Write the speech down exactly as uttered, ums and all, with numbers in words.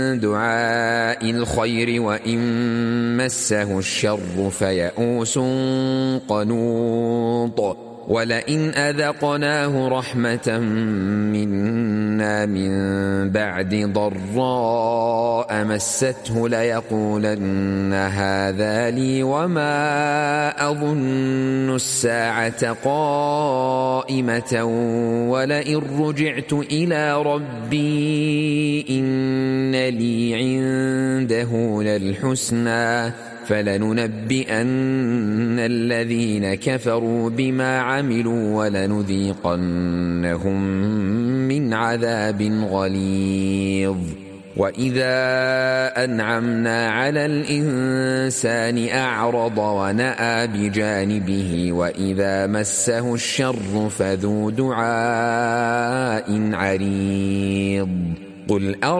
دعاء الخير وإن مسه الشر فيئوس قنوط ولئن أذقناه رحمة منا من بعد ضراء مسته ليقولن هذا لي وما أظن الساعة قائمة ولئن رجعت إلى ربي إن لي عنده للحسنى فلننبئن الذين كفروا بما عملوا ولنذيقنهم من عذاب غليظ. وإذا أنعمنا على الإنسان أعرض ونأى بجانبه وإذا مسه الشر فذو دعاء عريض. قل